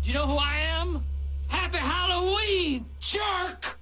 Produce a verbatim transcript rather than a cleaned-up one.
Do you know who I am? Happy Halloween, jerk!